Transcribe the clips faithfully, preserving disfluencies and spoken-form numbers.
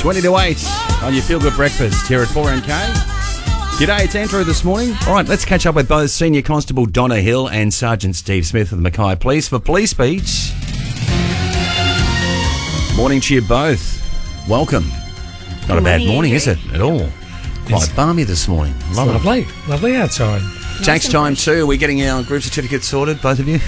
twenty to eight on your Feel Good Breakfast here at four N K. G'day, it's Andrew this morning. All right, let's catch up with both Senior Constable Donna Hill and Sergeant Steve Smith of the Mackay Police for Police Beat. Morning to you both. Welcome. Not a bad morning, is it, at all? Quite balmy this morning. Love it. Lovely. Lovely outside. Tax time too. Are we getting our group certificates sorted, both of you?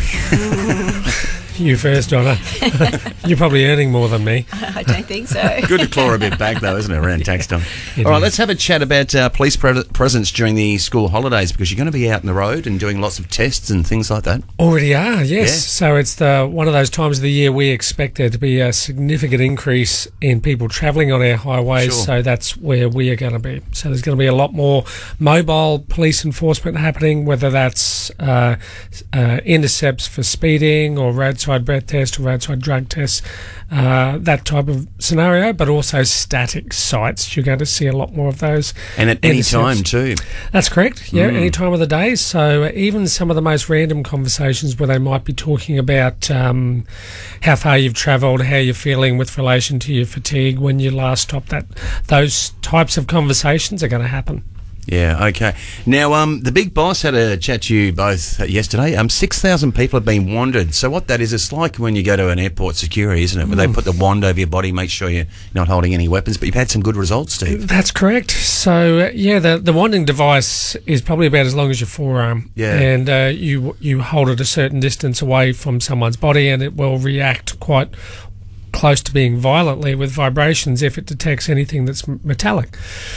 You first, Donna. You're probably earning more than me. I don't think so. Good to claw a bit back, though, isn't it, around tax time? It All right, is. let's have a chat about uh, police pre- presence during the school holidays, because you're going to be out on the road and doing lots of tests and things like that. Already are, yes. Yeah. So it's the one of those times of the year we expect there to be a significant increase in people travelling on our highways. Sure. So that's where we are going to be. So there's going to be a lot more mobile police enforcement happening, whether that's uh, uh, intercepts for speeding or roadside breath test or roadside drug tests, uh, that type of scenario, but also static sites. You're going to see a lot more of those. And at any intercepts. time, too. That's correct, yeah, Mm. any time of the day. So even some of the most random conversations where they might be talking about um, how far you've travelled, how you're feeling with relation to your fatigue when you last stopped, that those types of conversations are going to happen. Yeah, okay. Now, um, the big boss had a chat to you both yesterday. Um, six thousand people have been wanded. So what that is, it's like when you go to an airport security, isn't it? Where they put the wand over your body, make sure you're not holding any weapons. But you've had some good results, Steve. That's correct. So, uh, yeah, the the wanding device is probably about as long as your forearm. Yeah. And uh, you you hold it a certain distance away from someone's body and it will react quite close to being violently with vibrations if it detects anything that's m- metallic.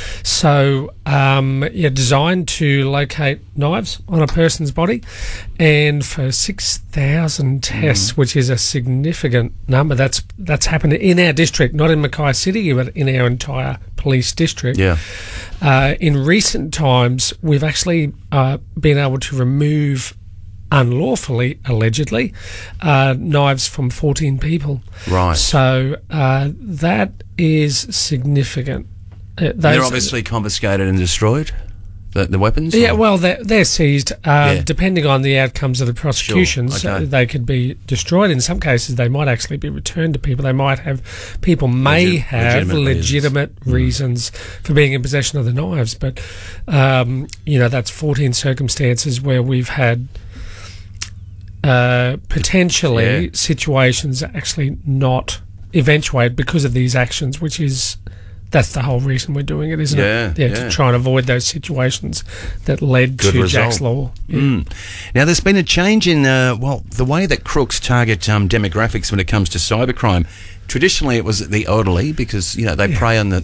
So, um, yeah, designed to locate knives on a person's body. And for six thousand tests, Mm. which is a significant number, that's that's happened in our district, not in Mackay City, but in our entire police district. Yeah. Uh, in recent times, we've actually uh, been able to remove unlawfully, allegedly, uh, knives from fourteen people. Right. So uh, that is significant. Uh, those- They're obviously confiscated and destroyed, the, the weapons? Yeah, or- well, they're, they're seized. Uh, Yeah. Depending on the outcomes of the prosecutions, Sure, okay. uh, they could be destroyed. In some cases, they might actually be returned to people. They might have, people may Legit- have legitimate legitimate reasons. reasons for being in possession of the knives. But, um, you know, that's fourteen circumstances where we've had uh, potentially Yeah. situations actually not eventuate because of these actions, which is... That's the whole reason we're doing it, isn't Yeah, it? Yeah, yeah. to try and avoid those situations that led Good to result. Jack's Law. Yeah. Mm. Now, there's been a change in, uh, well, the way that crooks target um, demographics when it comes to cybercrime. Traditionally, it was the elderly because, you know, they Yeah. prey on the,